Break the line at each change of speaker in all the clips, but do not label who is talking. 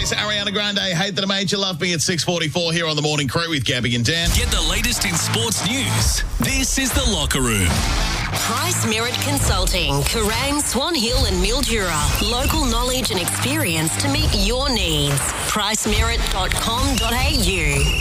It's Ariana Grande, Hate That I Made You Love Me at 6:44 here on The Morning Crew with Gabby and Dan.
Get the latest in sports news. This is The Locker Room.
Price Merit Consulting, Kerrang, Swan Hill and Mildura. Local knowledge and experience to meet your needs. pricemerit.com.au.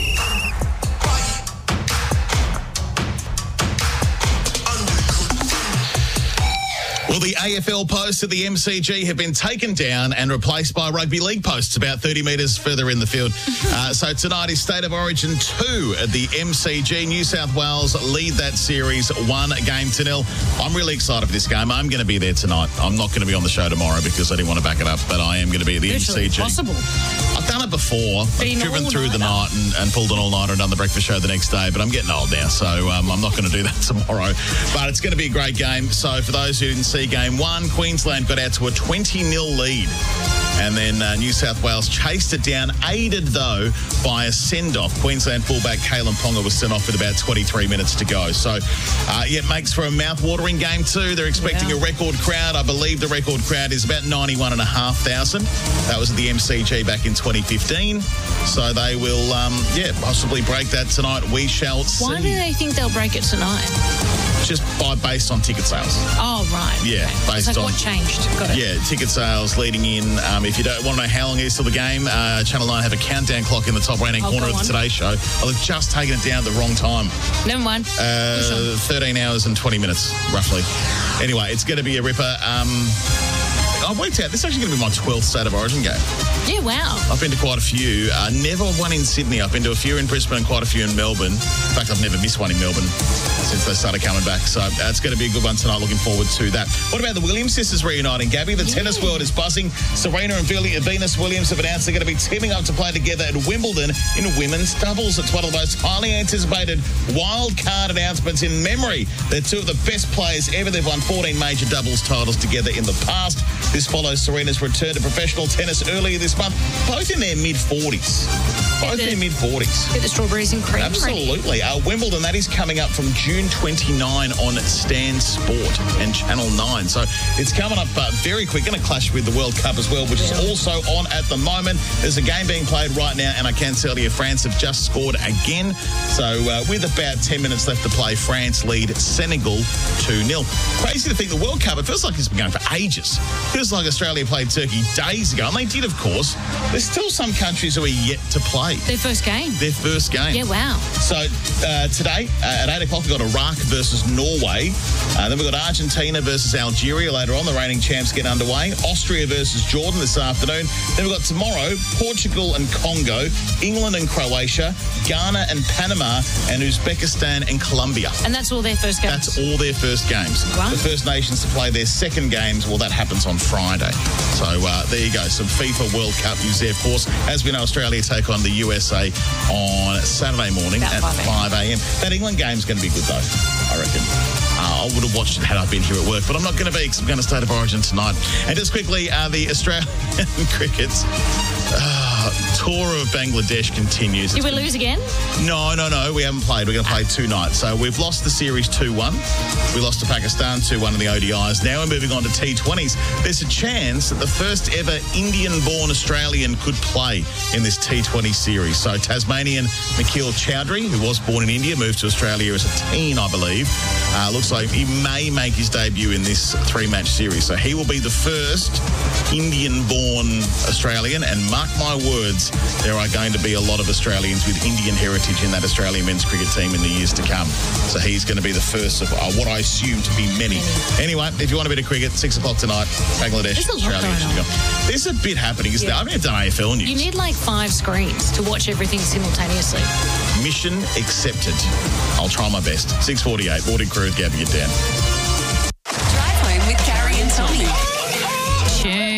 Well, the AFL posts at the MCG have been taken down and replaced by rugby league posts about 30 metres further in the field. So tonight is State of Origin 2 at the MCG. New South Wales lead that series 1-0. I'm really excited for this game. I'm going to be there tonight. I'm not going to be on the show tomorrow because I didn't want to back it up, but I am going to be at the MCG.
Possible.
I've done it before. I've driven through the night and pulled an all-nighter and done the breakfast show the next day, but I'm getting old now, so I'm not going to do that tomorrow. But it's going to be a great game. So for those who didn't see Game 1, Queensland got out to a 20-0 lead. And then New South Wales chased it down, aided, though, by a send-off. Queensland fullback Kalen Ponga was sent off with about 23 minutes to go. So, it makes for a mouth-watering game too. They're expecting a record crowd. I believe the record crowd is about 91,500. That was at the MCG back in 2015. So they will, possibly break that tonight. We shall see.
Why do they think they'll break it tonight?
Just based on ticket sales.
Oh, right.
Yeah,
okay.
based
it's like
on
what changed. Got it.
Yeah, ticket sales leading in. If you don't want to know how long it is till the game, Channel 9 have a countdown clock in the top right-hand corner of the Today Show. I've just taken it down at the wrong time.
Never mind.
13 hours and 20 minutes, roughly. Anyway, it's going to be a ripper. I worked out, this is actually going to be my 12th State of Origin game.
Yeah, wow.
I've been to quite a few. Never one in Sydney. I've been to a few in Brisbane and quite a few in Melbourne. In fact, I've never missed one in Melbourne since they started coming back. So it's going to be a good one tonight. Looking forward to that. What about the Williams sisters reuniting, Gabby? The tennis world is buzzing. Serena and Venus Williams have announced they're going to be teaming up to play together at Wimbledon in women's doubles. It's one of the most highly anticipated wild card announcements in memory. They're two of the best players ever. They've won 14 major doubles titles together in the past. This follows Serena's return to professional tennis earlier this month, both in their mid-40s. Both in their mid-40s.
Get the strawberries and cream.
Absolutely. Wimbledon, that is coming up from June 29 on Stan Sport and Channel 9. So it's coming up very quick. Going to clash with the World Cup as well, which is also on at the moment. There's a game being played right now, and I can tell you France have just scored again. So with about 10 minutes left to play, France lead Senegal 2-0. Crazy to think the World Cup, it feels like it's been going for ages. Feels like Australia played Turkey days ago, and they did, of course. There's still some countries who are yet to play.
Their first game.
Yeah,
wow.
So today at 8 o'clock, we've got Iraq versus Norway. Then we've got Argentina versus Algeria later on. The reigning champs get underway. Austria versus Jordan this afternoon. Then we've got tomorrow, Portugal and Congo, England and Croatia, Ghana and Panama, and Uzbekistan and Colombia.
And that's all their first games?
That's all their first games.
Wow.
The First Nations to play their second games, well, that happens on Friday. So there you go. Some FIFA World Cup news there, of course. As we know, Australia take on the USA on Saturday morning at 5 a.m. That England game's going to be good, though, I reckon. I would have watched it had I been here at work, but I'm not going to be because I'm going to State of Origin tonight. And just quickly, the Australian cricket's tour of Bangladesh continues.
Did we lose again?
No. We haven't played. We're going to play tonight. So we've lost the series 2-1. We lost to Pakistan 2-1 in the ODIs. Now we're moving on to T20s. There's a chance that the first ever Indian-born Australian could play in this T20 series. So Tasmanian Nikhil Chowdhury, who was born in India, moved to Australia as a teen, I believe. Looks like he may make his debut in this three-match series. So he will be the first Indian-born Australian, and mark my words, there are going to be a lot of Australians with Indian heritage in that Australian men's cricket team in the years to come. So he's going to be the first of what I assume to be many. Anyway, if you want a bit of cricket, 6 o'clock tonight, Bangladesh, Australia. There's a bit happening, isn't there? I haven't done AFL news.
You need like 5 screens to watch everything simultaneously.
Mission accepted. I'll try my best. 6:48, Morning Crew with Gabby and Dan.